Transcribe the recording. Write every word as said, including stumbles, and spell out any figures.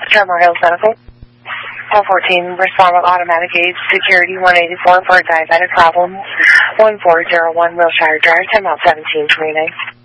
Trevor Hills Medical. one fourteen, respond with automatic aid, security one eighty-four for diabetic problem, one four zero one Wilshire Drive, time out seventeen twenty-nine.